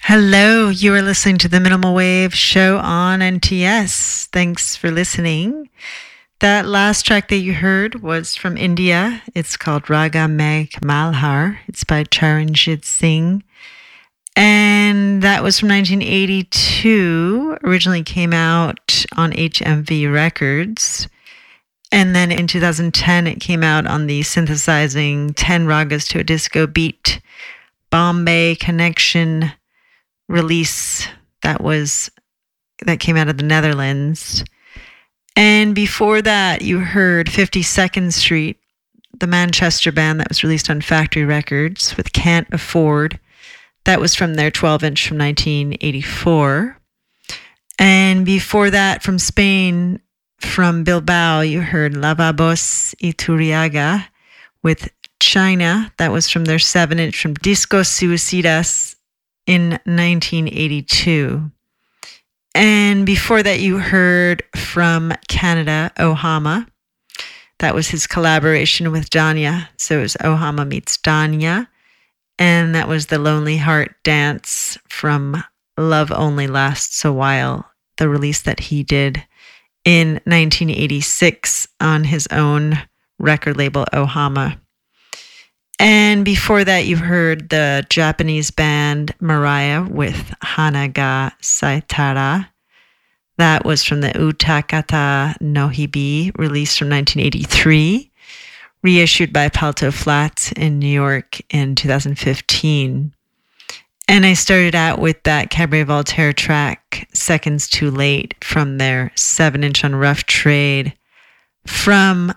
Hello, you are listening to the Minimal Wave show on NTS. Thanks for listening. That last track that you heard was from India. It's called Raga Megh Malhar. It's by Charanjit Singh. And that was from 1982. Originally came out on HMV Records. And then in 2010, it came out on the Synthesizing 10 Ragas to a Disco Beat Bombay Connection release that came out of the Netherlands. And before that, you heard 52nd Street, the Manchester band that was released on Factory Records with Can't Afford. That was from their 12-inch from 1984. And before that, from Spain, from Bilbao, you heard Lavabos Iturriaga with China. That was from their 7-inch from Discos Suicidas in 1982. And before that, you heard from Canada, Ohama. That was his collaboration with Danya. So it was Ohama meets Danya. And that was the Lonely Heart Dance from Love Only Lasts a While, the release that he did in 1986 on his own record label, Ohama. And before that, you heard the Japanese band Mariah with Hanaga Saitara. That was from the Utakata no Hibi, released from 1983, reissued by Palto Flats in New York in 2015. And I started out with that Cabaret Voltaire track, Seconds Too Late, from their 7-inch on Rough Trade from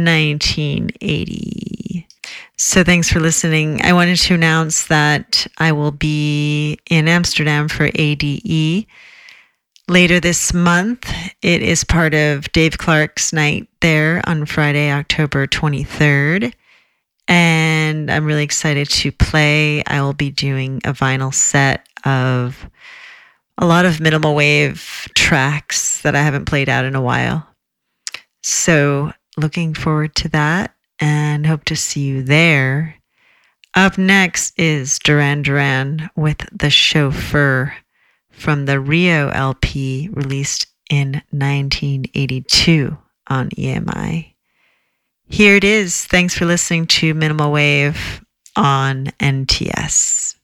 1980. So thanks for listening. I wanted to announce that I will be in Amsterdam for ADE later this month. It is part of Dave Clark's night there on Friday, October 23rd. And I'm really excited to play. I will be doing a vinyl set of a lot of minimal wave tracks that I haven't played out in a while. So looking forward to that and hope to see you there. Up next is Duran Duran with The Chauffeur from the Rio LP released in 1982 on EMI. Here it is. Thanks for listening to Minimal Wave on NTS.